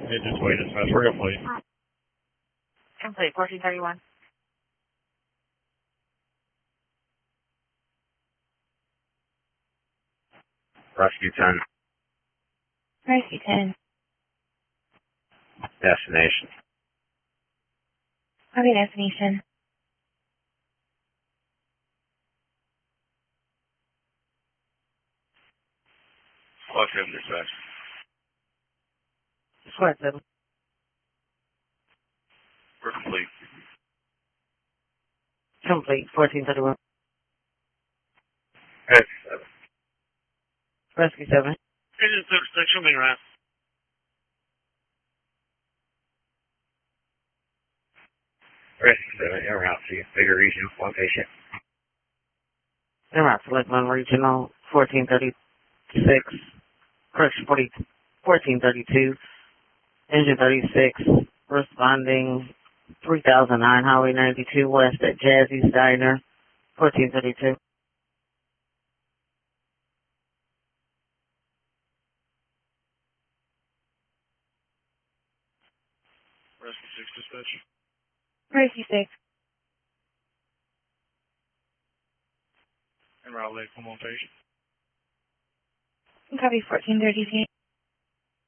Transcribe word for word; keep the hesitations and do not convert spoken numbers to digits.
digits, wait as fast. Hurry up, please. Complete, fourteen thirty-one. Rescue ten. Rescue ten. Destination. Copy destination. Squad seven dispatch. Squad seven. We're complete. Complete, fourteen thirty-one. Rescue seven. Rescue seven. Agent six, six, me right. Rescue seven, en route to Bigger Regional location. En route to Lakeland Regional, fourteen thirty-six. Correction, forty, fourteen thirty-two. Engine thirty-six. Responding three thousand nine Highway ninety-two West at Jazzy's Diner, fourteen thirty-two. Rescue six dispatch. Rescue six. En route Lakeland location. Copy fourteen thirty-two.